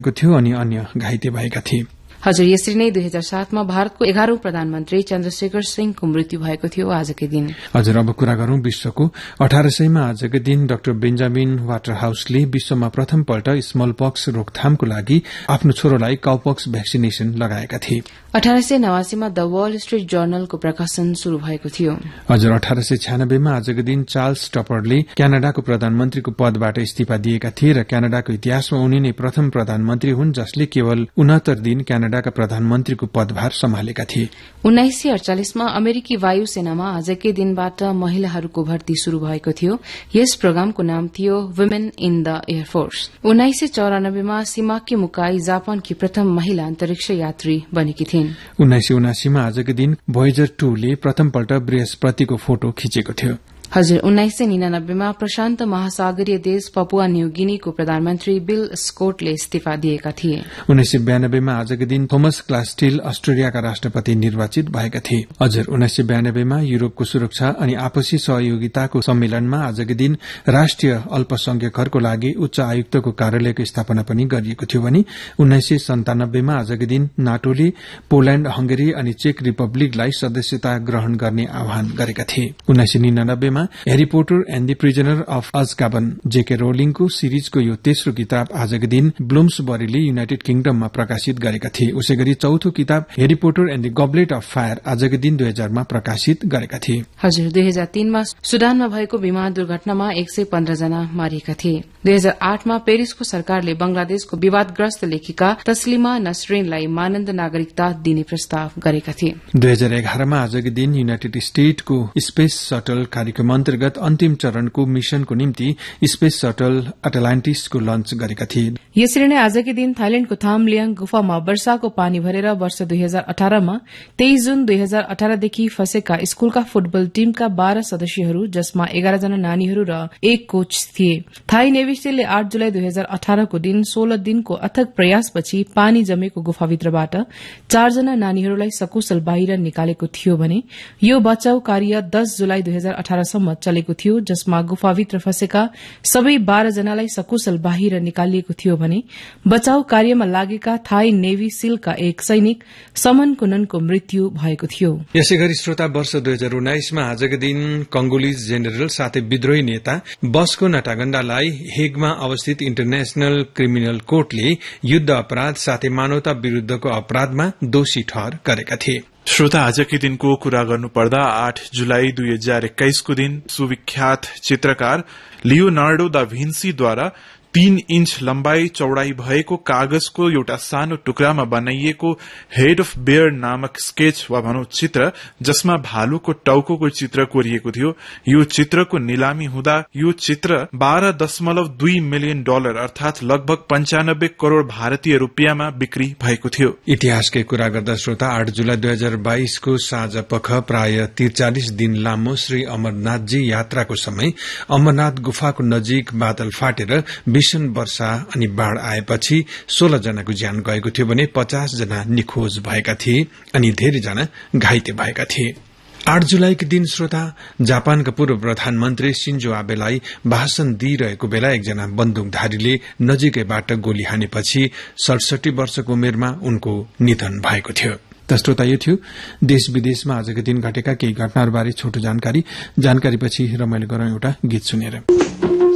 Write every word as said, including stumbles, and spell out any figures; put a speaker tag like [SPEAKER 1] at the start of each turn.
[SPEAKER 1] थियो अनि अन्य घाइते भएका थिए।
[SPEAKER 2] हजुर, यसरी नै दुई हजार सातमा भारतको एघारौं प्रधानमन्त्री चन्द्रशेखर सिंहको मृत्यु भएको थियो आजकै दिन।
[SPEAKER 1] हजुर, अब कुरा गरौं विश्वको। अठार सयमा आजकै दिन डाक्टर बेन्जामिन वाटरहाउसले विश्वमा प्रथम पल्ट स्मल पक्स रोकथामको लागि आफ्नो छोरोलाई काउपक्स भ्याक्सिनेशन लगाएका थिए।
[SPEAKER 2] अठार सय नवासीमा द वाल स्ट्रीट जर्नलको प्रकाशन शुरू भएको थियो।
[SPEAKER 1] हजुर, अठार सय छ्यानब्बेमा आजको दिन चार्ल्स टपरले क्यानाडाको प्रधानमन्त्रीको पदबाट इस्तीफा दिएका थिए र क्यानाडाको इतिहासमा उनी नै प्रथम प्रधानमन्त्री हुन् जसले केवल उनहत्तर दिन क्यानाडाका प्रधानमन्त्रीको पदभार सम्हालेका थिए।
[SPEAKER 2] उन्नाइस सय अडचालिसमा अमेरिकी वायुसेनामा आजकै दिनबाट महिलाहरूको भर्ती शुरू भएको थियो। यस प्रोग्रामको नाम थियो वुमेन इन द एयरफोर्स। उन्नाइस सय चौरानब्बेमा सिमाकी मुकाई जापानकी प्रथम महिला अन्तरिक्ष यात्री बनेकी थिइन्।
[SPEAKER 1] उन्नाइस सय उनासीमा आजको दिन भोयेजर टूले प्रथमपल्ट बृहस्पतिको फोटो खिचेको थियो।
[SPEAKER 2] हजुर, उन्नाइस सय निनानब्बेमा प्रशान्त महासागरीय देश पपुवा न्यू गिनीको प्रधानमन्त्री बिल स्कोटले इस्तीफा दिएका थिए।
[SPEAKER 1] उन्नाइस सय बयानब्बेमा आजको दिन थोमस क्लास्टिल अस्ट्रेलियाका राष्ट्रपति निर्वाचित भएका थिए। हजुर, उन्नाइस सय बयानब्बेमा युरोपको सुरक्षा अनि आपसी सहयोगिताको सम्मेलनमा आजको दिन राष्ट्रिय अल्पसंख्यकहरूको लागि उच्च आयुक्तको कार्यालयको स्थापना पनि गरिएको थियो भने उन्नाइस सय सन्तानब्बेमा आजको दिन नाटोले पोल्याण्ड, हंगेरी अनि चेक रिपब्लिकलाई सदस्यता ग्रहण गर्ने आह्वान गरेका थिए। उन्नाइस सय निनानब्बेमा Harry Potter and the prisoner of अजकाबन जेके रोलिङको सिरिजको यो तेस्रो किताब आजको दिन ब्लुम्सबरीले युनाइटेड किङडममा प्रकाशित गरेका थिए। उसै गरी चौथो किताब Harry Potter and the गब्लेट of fire आजको दिन दुई हजारमा प्रकाशित गरेका थिए।
[SPEAKER 2] हजुर, दुई हजार तीनमा सुडानमा भएको विमान दुर्घटनामा एक सय पन्ध्र जना मारिएका थिए। दुई हजार आठमा पेरिसको सरकारले बंगलादेशको विवादग्रस्त लेखिका तस्लिमा नसरिनलाई मानन्द नागरिकता दिने प्रस्ताव गरेका थिए।
[SPEAKER 1] दुई हजार एघारमा आजको दिन युनाइटेड स्टेटको स्पेस शटल कार्यक्रम अन्तर्गत अन्तिम चरणको मिशनको निम्ति स्पेस शटल अटलान्टिसको लन्च गरेका थिए।
[SPEAKER 2] यसरी नै आजकै दिन थाइल्याण्डको थामलियाङ गुफामा वर्षाको पानी भरेर वर्ष दुई हजार अठारमा तेइस जुन दुई हजार अठारदेखि फँसेका स्कूलका फुटबल टीमका बाह्र सदस्यहरू जसमा एघार जना नानीहरू र एक कोच थिए। थाई नेभिस्टीले आठ जुलाई दुई हजार अठारको दिन सोह्र दिनको अथक प्रयासपछि पानी जमेको गुफाभित्रबाट चारजना नानीहरूलाई सकुशल बाहिर निकालेको थियो भने यो बचाउ कार्य दस जुलाई दुई हजार अठारसम्म चलेको थियो जसमा गुफाभित्र फँसेका सबै बाह्र जनालाई सकुशल बाहिर निकालिएको थियो भने बचाउ कार्यमा लागेका थाई नेभी सीलका एक सैनिक समन कुननको मृत्यु भएको थियो।
[SPEAKER 1] यसै गरी श्रोता, वर्ष दुई हजार उन्नाइसमा आजको दिन कंगोलिज जेनरल साथै विद्रोही नेता बस्को नटागण्डालाई हेगमा अवस्थित इन्टरनेशनल क्रिमिनल कोर्टले युद्ध अपराध साथै मानवता विरूद्धको अपराधमा दोषी ठहर गरेका थिए।
[SPEAKER 3] श्रोता, आजकै दिनको कुरा गर्नुपर्दा आठ जुलाई दुई हजार एक्काइसको दिन सुविख्यात चित्रकार लियोनार्डो दा भिन्सीद्वारा तीन इंच लम्बाई चौड़ाई भएको कागजको एउटा सानो टुक्रामा बनाइएको हेड अफ बेयर नामक स्केच वा भनौं चित्र जसमा भालुको टाउको चित्र कोरिएको थियो। यो चित्रको निलामी हुँदा यो चित्र बाह्र दशमलव दुई मिलियन डलर अर्थात लगभग पञ्चानब्बे करोड़ भारतीय रूपियाँमा बिक्री भएको थियो।
[SPEAKER 1] इतिहासकै कुरा गर्दा श्रोता, आठ जुलाई दुई हजार बाइसको साँझ पख प्राय त्रिचालिस दिन लामो श्री अमरनाथजी यात्राको समय अमरनाथ गुफाको नजिक बादल फाटेर भीषण वर्षा अनि बाढ़ आएपछि सोह्र जनाको ज्यान गएको थियो भने पचास जना निखोज भएका थिए अनि धेरै जना घाइते भएका थिए। आठ जुलाईको दिन श्रोता, जापानका पूर्व प्रधानमन्त्री सिन्जो आबेलाई भाषण दिइरहेको बेला एकजना बन्दुकधारीले नजिकैबाट गोली हानेपछि सडसठी वर्षको उमेरमा उनको निधन भएको थियो। त श्रोता, यो थियो देश विदेशमा आजको दिन घटेका केही घटनाहरूबारे छोटो जानकारी। जानकारीपछि रमाइलो गरौं एउटा गीत सुनेर।